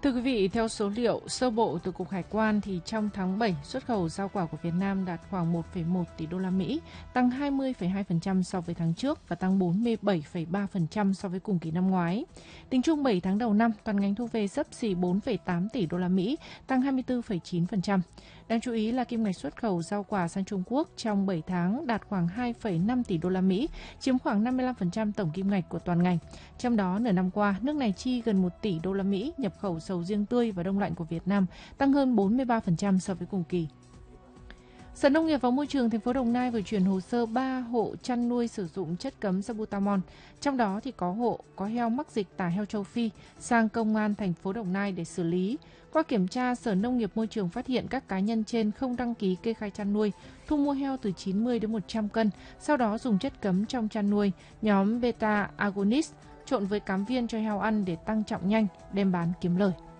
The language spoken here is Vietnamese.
Thưa quý vị, theo số liệu sơ bộ từ Cục Hải quan thì trong tháng 7, xuất khẩu rau quả của Việt Nam đạt khoảng 1,1 tỷ đô la Mỹ, tăng 20,2% so với tháng trước và tăng 47,3% so với cùng kỳ năm ngoái. Tính chung 7 tháng đầu năm, toàn ngành thu về xấp xỉ 4,8 tỷ đô la Mỹ, tăng 24,9%. Đáng chú ý là kim ngạch xuất khẩu rau quả sang Trung Quốc trong 7 tháng đạt khoảng 2,5 tỷ đô la Mỹ, chiếm khoảng 55% tổng kim ngạch của toàn ngành. Trong đó, nửa năm qua, nước này chi gần 1 tỷ đô la Mỹ nhập khẩu sầu riêng tươi và đông lạnh của Việt Nam, tăng hơn 43% so với cùng kỳ. Sở Nông nghiệp và Môi trường thành phố Đồng Nai vừa chuyển hồ sơ 3 hộ chăn nuôi sử dụng chất cấm Salbutamol, trong đó thì có hộ có heo mắc dịch tả heo châu Phi sang công an thành phố Đồng Nai để xử lý. Qua kiểm tra, Sở Nông nghiệp Môi trường phát hiện các cá nhân trên không đăng ký kê khai chăn nuôi, thu mua heo từ 90 đến 100 cân, sau đó dùng chất cấm trong chăn nuôi nhóm beta agonist trộn với cám viên cho heo ăn để tăng trọng nhanh, đem bán kiếm lời.